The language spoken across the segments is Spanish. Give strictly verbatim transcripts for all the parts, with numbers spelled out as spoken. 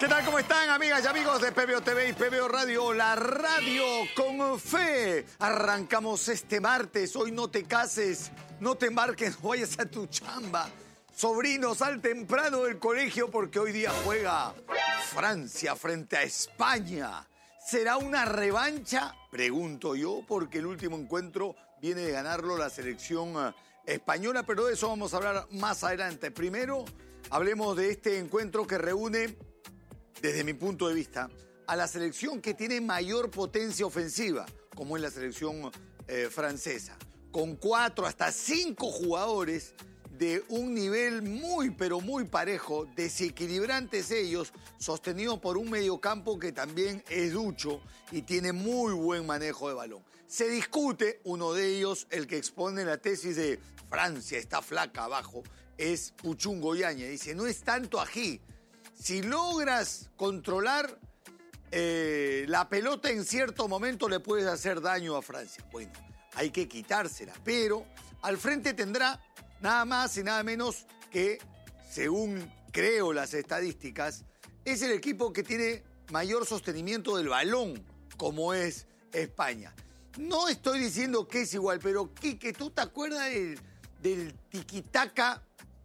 ¿Qué tal? ¿Cómo están, amigas y amigos de P B O T V y P B O Radio? La radio con fe. Arrancamos este martes. Hoy no te cases, no te embarques, no vayas a tu chamba. Sobrino, sal temprano del colegio porque hoy día juega Francia frente a España. ¿Será una revancha? Pregunto yo, porque el último encuentro viene de ganarlo la selección española, pero de eso vamos a hablar más adelante. Primero, hablemos de este encuentro que reúne, desde mi punto de vista, a la selección que tiene mayor potencia ofensiva, como es la selección eh, francesa, con cuatro hasta cinco jugadores de un nivel muy, pero muy parejo, desequilibrantes ellos, sostenido por un mediocampo que también es ducho y tiene muy buen manejo de balón. Se discute, uno de ellos, el que expone la tesis de Francia está flaca abajo, es Puchún Goyaña. Dice, no es tanto ají. Si logras controlar eh, la pelota en cierto momento le puedes hacer daño a Francia. Bueno, hay que quitársela, pero al frente tendrá nada más y nada menos que, según creo las estadísticas, es el equipo que tiene mayor sostenimiento del balón, como es España. No estoy diciendo que es igual, pero Quique, ¿tú te acuerdas del, del tiquitaca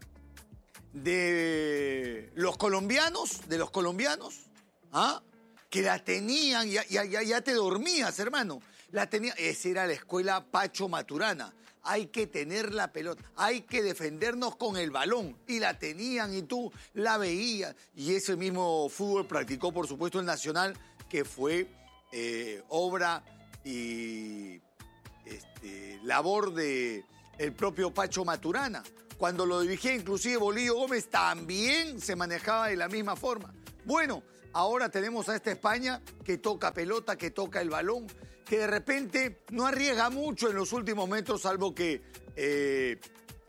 de los colombianos, de los colombianos, ¿ah? Que la tenían, ya, ya, ya, ya te dormías, hermano. La tenía, esa era la escuela Pacho Maturana. Hay que tener la pelota, hay que defendernos con el balón. Y la tenían y tú la veías. Y ese mismo fútbol practicó, por supuesto, el Nacional, que fue eh, obra y este, labor de el propio Pacho Maturana. Cuando lo dirigía inclusive Bolillo Gómez también se manejaba de la misma forma. Bueno, ahora tenemos a esta España que toca pelota, que toca el balón, que de repente no arriesga mucho en los últimos metros, salvo que eh,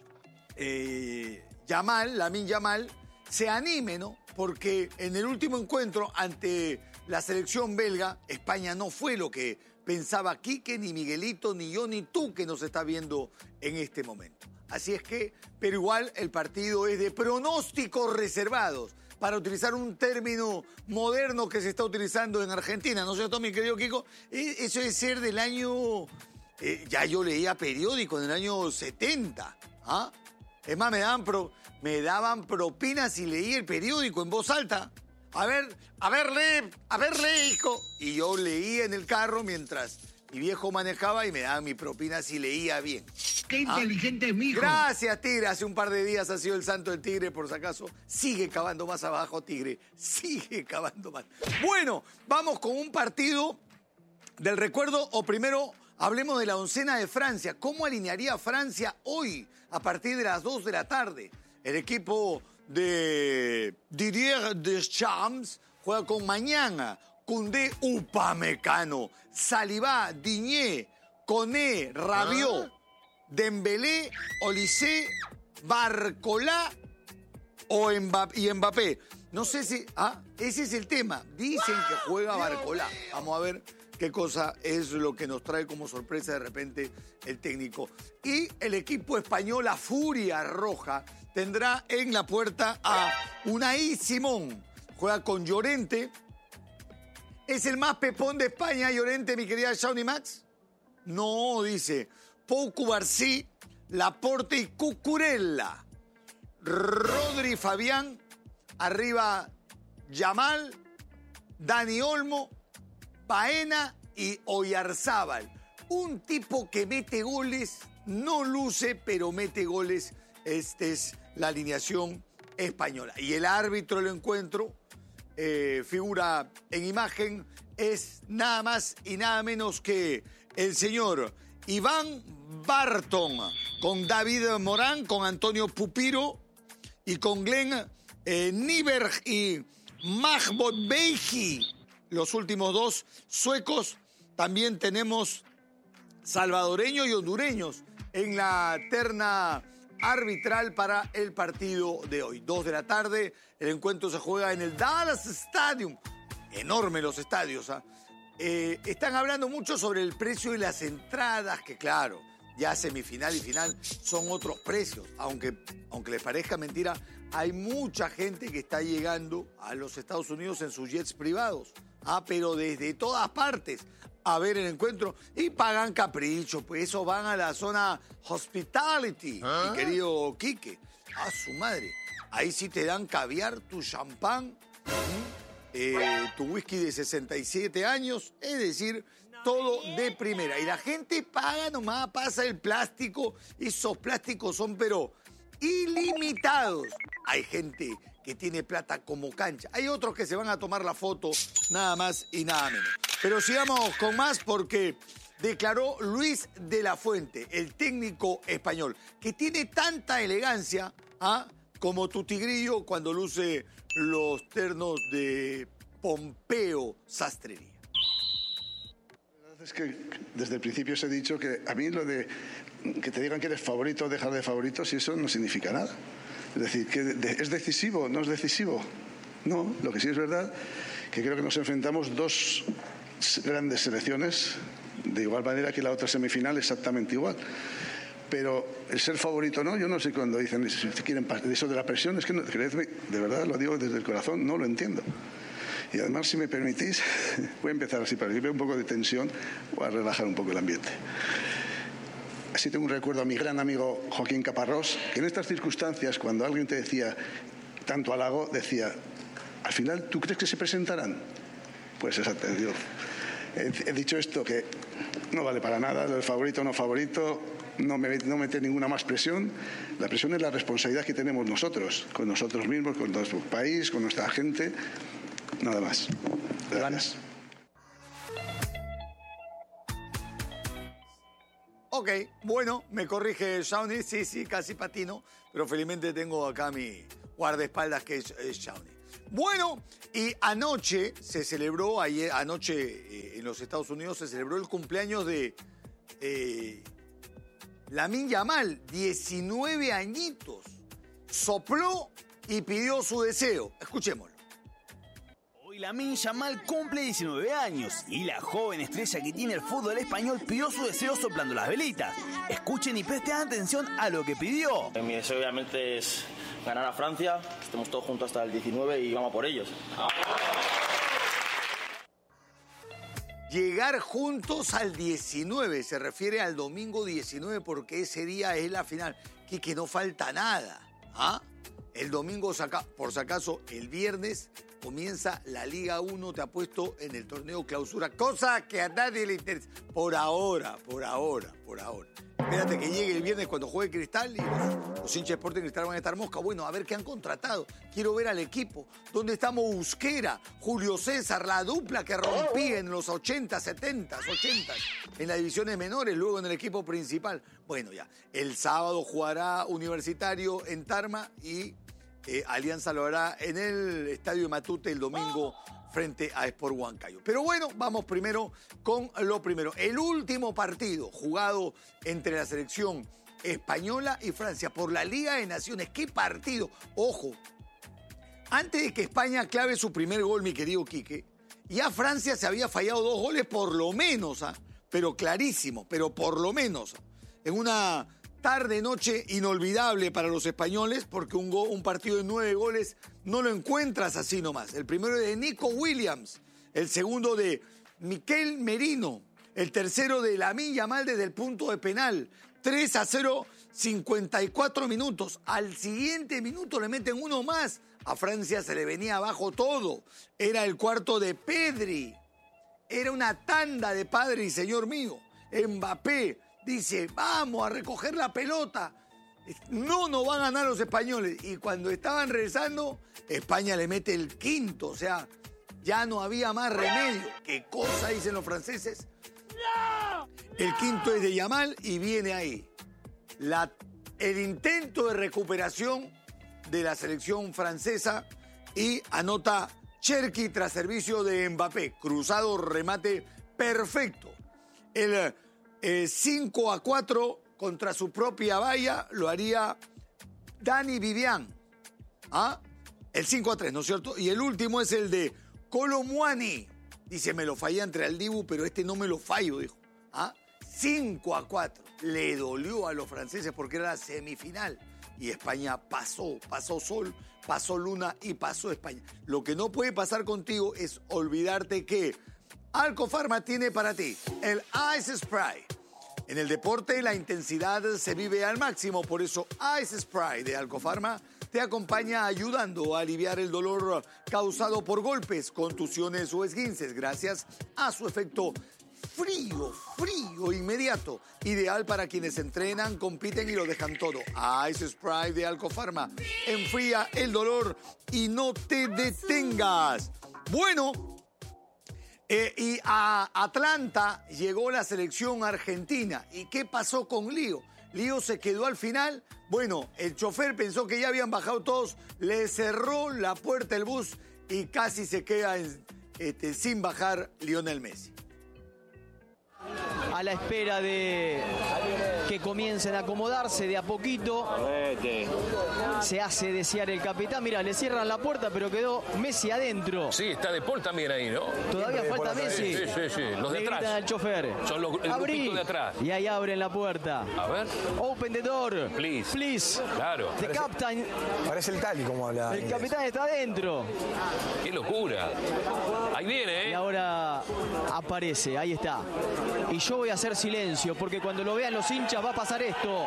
eh, Yamal, Lamine Yamal, se anime, ¿no? Porque en el último encuentro ante la selección belga, España no fue lo que pensaba Quique, ni Miguelito, ni yo, ni tú que nos está viendo en este momento. Así es que, pero igual el partido es de pronósticos reservados, para utilizar un término moderno que se está utilizando en Argentina, ¿no es cierto, mi querido Kiko? Eso es ser del año, eh, ya yo leía periódico en el año setenta, ¿ah? Es más, me daban, pro, me daban propinas y leí el periódico en voz alta. A ver, a ver, lee, a ver, lee, hijo. Y yo leía en el carro mientras mi viejo manejaba y me daban mi propina si leía bien. ¡Qué inteligente ¿Ah? es mi hijo! Gracias, Tigre. Hace un par de días ha sido el santo del Tigre, por si acaso. Sigue cavando más abajo, Tigre. Sigue cavando más. Bueno, vamos con un partido del recuerdo. O primero, hablemos de la oncena de Francia. ¿Cómo alinearía Francia hoy a partir de las dos de la tarde? El equipo de Didier Deschamps juega con mañana Koundé, Upamecano, Saliba, Digne, Koné, Rabiot, ¿Ah? Dembélé, Olise, Barcola o Mbappé, y Mbappé. No sé si... Ah, ese es el tema. Dicen que juega Barcola. Vamos a ver qué cosa es lo que nos trae como sorpresa de repente el técnico. Y el equipo español, la Furia Roja, tendrá en la puerta a Unai Simón. Juega con Llorente. ¿Es el más pepón de España, Llorente, mi querida Shawnee Max? No, dice... Pau Cubarsí, Laporte y Cucurella. Rodri, Fabián, arriba Yamal, Dani Olmo, Baena y Oyarzábal. Un tipo que mete goles, no luce, pero mete goles. Esta es la alineación española. Y el árbitro del encuentro, eh, figura en imagen, es nada más y nada menos que el señor Iván Barton, con David Morán, con Antonio Pupiro y con Glenn eh, Nyberg y Mahmoud Beji, los últimos dos suecos. También tenemos salvadoreños y hondureños en la terna arbitral para el partido de hoy. Dos de la tarde, el encuentro se juega en el Dallas Stadium. Enorme los estadios, ¿ah? Eh, están hablando mucho sobre el precio de las entradas, que claro, ya semifinal y final son otros precios. Aunque, aunque les parezca mentira, hay mucha gente que está llegando a los Estados Unidos en sus jets privados. Ah, pero desde todas partes a ver el encuentro y pagan capricho, pues eso van a la zona hospitality, ¿Ah? Mi querido Quique. A su madre. Ahí sí te dan caviar, tu champán, eh, tu whisky de sesenta y siete años, es decir, todo de primera. Y la gente paga nomás, pasa el plástico, esos plásticos son pero ilimitados. Hay gente que tiene plata como cancha. Hay otros que se van a tomar la foto, nada más y nada menos. Pero sigamos con más porque declaró Luis de la Fuente, el técnico español, que tiene tanta elegancia, ¿ah?, como tu tigrillo cuando luce los ternos de Pompeo Sastrería. La verdad es que desde el principio os he dicho que a mí lo de que te digan que eres favorito o dejar de favoritos, y eso no significa nada. Es decir, que es decisivo, no es decisivo. No, lo que sí es verdad que creo que nos enfrentamos dos grandes selecciones de igual manera que la otra semifinal exactamente igual. Pero el ser favorito no, yo no sé cuando dicen si quieren eso de la presión, es que no, creedme, de verdad lo digo desde el corazón, no lo entiendo. Y además, si me permitís, voy a empezar así para que vea un poco de tensión, voy a relajar un poco el ambiente. Así tengo un recuerdo a mi gran amigo Joaquín Caparrós, que en estas circunstancias, cuando alguien te decía tanto halago, decía, al final, ¿tú crees que se presentarán? Pues exacto, yo he, he dicho esto, que no vale para nada, el favorito o no favorito, no me, no meter ninguna más presión. La presión es la responsabilidad que tenemos nosotros, con nosotros mismos, con nuestro país, con nuestra gente, nada más. Gracias. Ok, bueno, me corrige Shawnee, sí, sí, casi patino, pero felizmente tengo acá mi guardaespaldas que es, es Shawnee. Bueno, y anoche se celebró, ayer, anoche eh, en los Estados Unidos se celebró el cumpleaños de eh, Lamine Yamal, diecinueve añitos, sopló y pidió su deseo. Escuchémoslo. Lamine Yamal cumple diecinueve años y la joven estrella que tiene el fútbol español pidió su deseo soplando las velitas. Escuchen y presten atención a lo que pidió. Mi deseo obviamente es ganar a Francia, estemos todos juntos hasta el diecinueve y vamos por ellos. Llegar juntos al diecinueve, se refiere al domingo diecinueve porque ese día es la final. Que, que no falta nada. ¿Ah? El domingo, por si acaso, el viernes comienza la Liga uno, te ha puesto en el torneo clausura, cosa que a nadie le interesa. Por ahora, por ahora, por ahora. Espérate que llegue el viernes cuando juegue Cristal y los, los hinchas de Sporting Cristal van a estar mosca. Bueno, a ver qué han contratado. Quiero ver al equipo. ¿Dónde está Mosquera, Julio César, la dupla que rompía en los ochenta, setenta, ochenta en las divisiones menores, luego en el equipo principal? Bueno, ya. El sábado jugará Universitario en Tarma y Eh, Alianza lo hará en el Estadio de Matute el domingo frente a Sport Huancayo. Pero bueno, vamos primero con lo primero. El último partido jugado entre la selección española y Francia por la Liga de Naciones. ¿Qué partido? Ojo, antes de que España clave su primer gol, mi querido Quique, ya Francia se había fallado dos goles por lo menos, ¿ah? Pero clarísimo, pero por lo menos. En una tarde, noche inolvidable para los españoles porque un, go, un partido de nueve goles no lo encuentras así nomás. El primero de Nico Williams, el segundo de Mikel Merino, el tercero de Lamine Yamal desde el punto de penal. tres a cero, cincuenta y cuatro minutos. Al siguiente minuto le meten uno más. A Francia se le venía abajo todo. Era el cuarto de Pedri. Era una tanda de Pedri, señor mío. Mbappé dice, vamos a recoger la pelota. No nos van a ganar los españoles. Y cuando estaban regresando, España le mete el quinto. O sea, ya no había más remedio. ¿Qué cosa dicen los franceses? El quinto es de Yamal y viene ahí. La, el intento de recuperación de la selección francesa y anota Cherki tras servicio de Mbappé. Cruzado, remate perfecto. El Eh, cinco a cuatro contra su propia valla lo haría Dani Vivian. ¿Ah? El cinco a tres, ¿no es cierto? Y el último es el de Kolo Muani. Dice, me lo fallé entre el Dibu, pero este no me lo fallo, dijo. ¿Ah? cinco a cuatro. Le dolió a los franceses porque era la semifinal. y España pasó, pasó sol, pasó luna y pasó España. Lo que no puede pasar contigo es olvidarte que Alcofarma tiene para ti el Ice Spray. En el deporte la intensidad se vive al máximo, por eso Ice Spray de Alcofarma te acompaña ayudando a aliviar el dolor causado por golpes, contusiones o esguinces gracias a su efecto frío, frío, inmediato. Ideal para quienes entrenan, compiten y lo dejan todo. Ice Spray de Alcofarma enfría el dolor y no te detengas. Bueno, eh, y a Atlanta llegó la selección argentina. ¿Y qué pasó con Lío? Lío se quedó al final. Bueno, el chofer pensó que ya habían bajado todos, le cerró la puerta del bus y casi se queda en, este, sin bajar Lionel Messi. A la espera de que comiencen a acomodarse de a poquito. Se hace desear el capitán. Mira, le cierran la puerta, pero quedó Messi adentro. Sí, está De Paul también ahí, ¿no? Todavía falta Messi. Sí, sí, sí. Los de le atrás. gritan al chofer. Son los, el Abrí. grupito de atrás. Y ahí abren la puerta. A ver. Open the door. Please. Please. Claro. The captain. Parece el Tali como habla. El capitán está adentro. Qué locura. Ahí viene, ¿eh? Y ahora aparece, ahí está. Y yo voy a hacer silencio, porque cuando lo vean los hinchas va a pasar esto.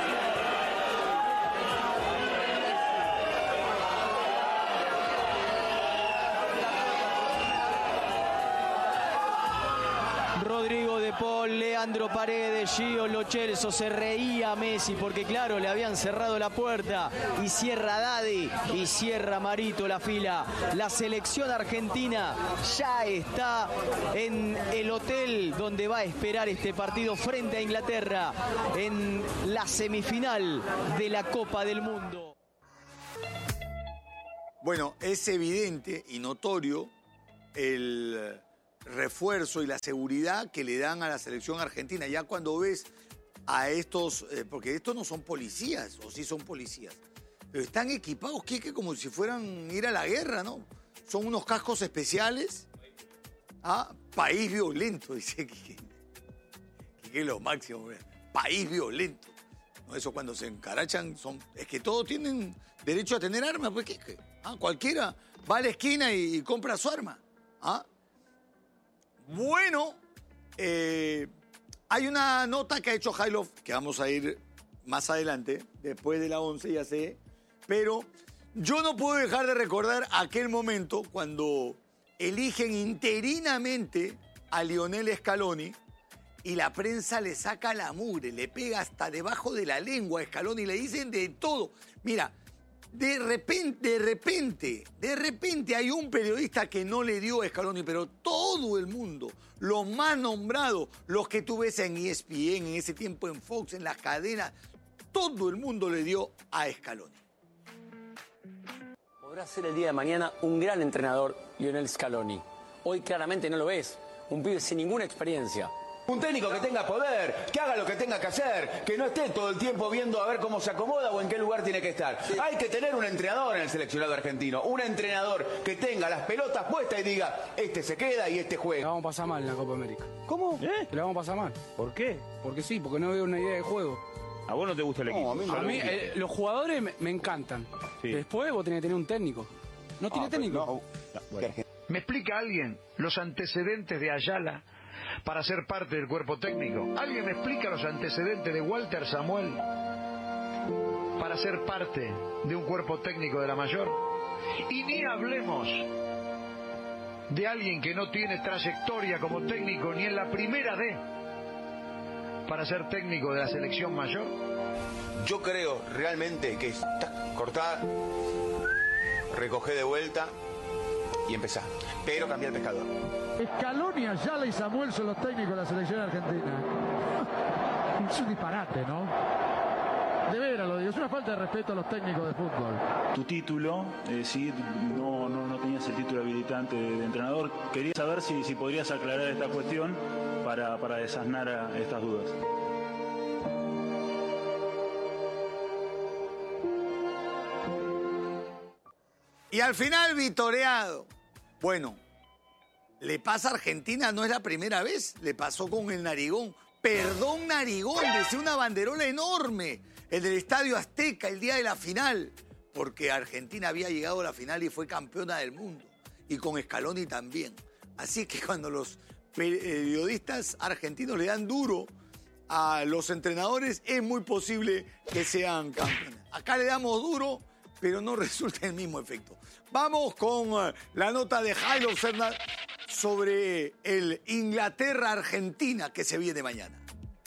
Rodrigo De Paul, Leandro Paredes, Gio Lo Celso, se reía Messi porque claro, le habían cerrado la puerta y cierra Daddy y cierra Marito la fila. La selección argentina ya está en el hotel donde va a esperar este partido frente a Inglaterra en la semifinal de la Copa del Mundo. Bueno, es evidente y notorio el refuerzo y la seguridad que le dan a la selección argentina. Ya cuando ves a estos, eh, porque estos no son policías, o sí son policías, pero están equipados, Quique, como si fueran ir a la guerra, ¿no? Son unos cascos especiales. Ah, país violento, dice Quique. Quique es lo máximo, ¿verdad? País violento. No, eso cuando se encarachan, son, es que todos tienen derecho a tener armas, pues Quique. Ah, cualquiera va a la esquina y, y compra su arma. Ah. Bueno, eh, hay una nota que ha hecho Jailov, que vamos a ir más adelante, después de la once, ya sé, pero yo no puedo dejar de recordar aquel momento cuando eligen interinamente a Lionel Scaloni y la prensa le saca la mugre, le pega hasta debajo de la lengua a Scaloni y le dicen de todo. Mira, de repente, de repente, de repente hay un periodista que no le dio a Scaloni, pero todo el mundo, los más nombrados, los que tú ves en E S P N, en ese tiempo en Fox, en las cadenas, todo el mundo le dio a Scaloni. Podrá ser el día de mañana un gran entrenador, Lionel Scaloni. Hoy claramente no lo es, un pibe sin ninguna experiencia. Un técnico que tenga poder, que haga lo que tenga que hacer, que no esté todo el tiempo viendo a ver cómo se acomoda o en qué lugar tiene que estar. Sí. Hay que tener un entrenador en el seleccionado argentino, un entrenador que tenga las pelotas puestas y diga, este se queda y este juega. La vamos a pasar mal en la Copa América. ¿Cómo? ¿Eh? La vamos a pasar mal. ¿Por qué? Porque sí, porque no veo una idea de juego. ¿A vos no te gusta el equipo? No, a mí, a mí eh, los jugadores me, me encantan. Sí. Después vos tenés que tener un técnico. ¿No tiene ah, técnico? No. No, bueno. ¿Me explica alguien los antecedentes de Ayala para ser parte del cuerpo técnico? ¿Alguien me explica los antecedentes de Walter Samuel para ser parte de un cuerpo técnico de la mayor? Y ni hablemos de alguien que no tiene trayectoria como técnico ni en la primera D para ser técnico de la selección mayor. Yo creo realmente que está cortada, recoger de vuelta y empezar, pero cambiar el pescador. Scaloni, Ayala y Samuel son los técnicos de la selección argentina. Es un disparate, ¿no? De veras lo digo, es una falta de respeto a los técnicos de fútbol. Tu título, eh, sí, no, no, no tenías el título habilitante de, de entrenador. Quería saber si, si podrías aclarar esta cuestión para, para desasnar a estas dudas. Y al final, vitoreado. Bueno, le pasa a Argentina, no es la primera vez, le pasó con el Narigón. Perdón, Narigón, decía una banderola enorme. en el Estadio Azteca el día de la final, porque Argentina había llegado a la final y fue campeona del mundo, y con Scaloni también. Así que cuando los periodistas argentinos le dan duro a los entrenadores, es muy posible que sean campeones. Acá le damos duro, pero no resulta el mismo efecto. Vamos con uh, la nota de Jairo Serna sobre el Inglaterra-Argentina que se viene mañana.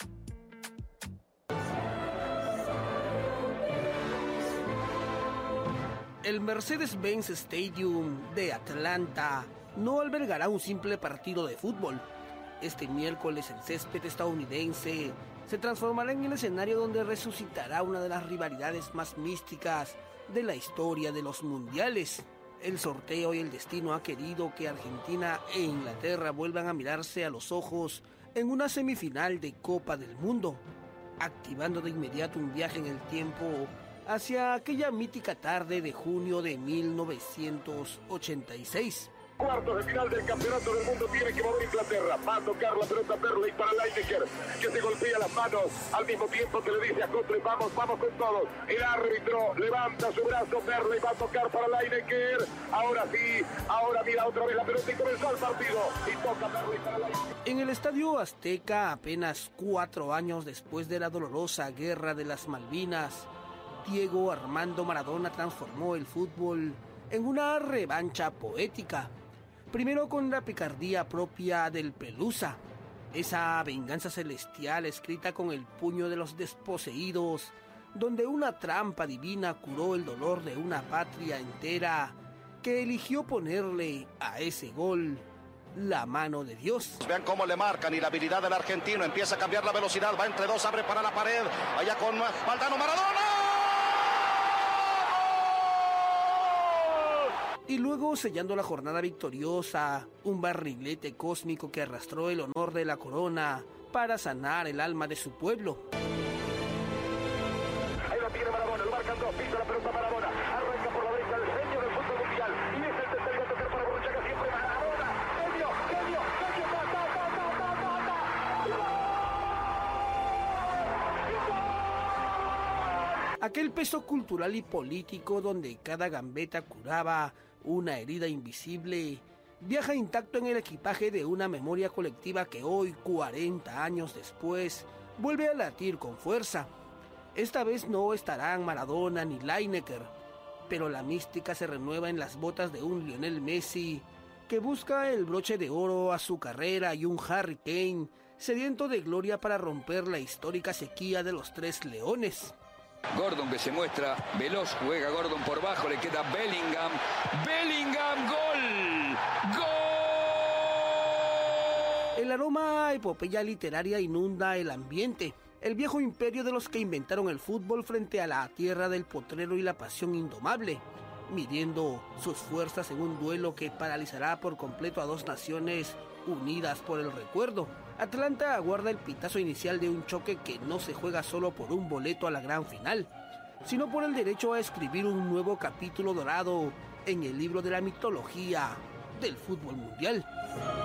El Mercedes-Benz Stadium de Atlanta no albergará un simple partido de fútbol. Este miércoles el césped estadounidense se transformará en el escenario donde resucitará una de las rivalidades más místicas de la historia de los mundiales. El sorteo y el destino ha querido que Argentina e Inglaterra vuelvan a mirarse a los ojos en una semifinal de Copa del Mundo, activando de inmediato un viaje en el tiempo hacia aquella mítica tarde de junio de mil novecientos ochenta y seis. Cuartos de final del Campeonato del Mundo tiene que mover Inglaterra. Va a tocar la pelota Perley para Lineker, que se golpea las manos al mismo tiempo que le dice a Cotre, vamos, vamos con todos. El árbitro levanta su brazo, Perley va a tocar para Lineker. Ahora sí, ahora mira otra vez la pelota y comenzó el partido. Y toca Perley para Lineker. En el Estadio Azteca, apenas cuatro años después de la dolorosa Guerra de las Malvinas, Diego Armando Maradona transformó el fútbol en una revancha poética. Primero con la picardía propia del Pelusa, esa venganza celestial escrita con el puño de los desposeídos, donde una trampa divina curó el dolor de una patria entera que eligió ponerle a ese gol la mano de Dios. Vean cómo le marcan y la habilidad del argentino empieza a cambiar la velocidad, va entre dos, abre para la pared, allá con Valdano Maradona. Y luego, sellando la jornada victoriosa, un barrilete cósmico que arrastró el honor de la corona para sanar el alma de su pueblo. Ahí lo tiene Maradona, lo marcan dos, pisa la pelota Maradona, arranca por la derecha el genio del fútbol mundial, y es el tercero a tocar para Borruchaga, siempre Maradona, genio, genio, genio, ta, ta, ta, ta, ta, ta, ta. Aquel peso cultural y político donde cada gambeta curaba una herida invisible, viaja intacto en el equipaje de una memoria colectiva que hoy, cuarenta años después, vuelve a latir con fuerza. Esta vez no estarán Maradona ni Lineker, pero la mística se renueva en las botas de un Lionel Messi que busca el broche de oro a su carrera y un Harry Kane sediento de gloria para romper la histórica sequía de los tres leones. Gordon que se muestra veloz, juega Gordon por bajo, le queda Bellingham, Bellingham, gol, gol. El aroma a epopeya literaria inunda el ambiente, el viejo imperio de los que inventaron el fútbol frente a la tierra del potrero y la pasión indomable, midiendo sus fuerzas en un duelo que paralizará por completo a dos naciones unidas por el recuerdo. Atlanta aguarda el pitazo inicial de un choque que no se juega solo por un boleto a la gran final, sino por el derecho a escribir un nuevo capítulo dorado en el libro de la mitología del fútbol mundial.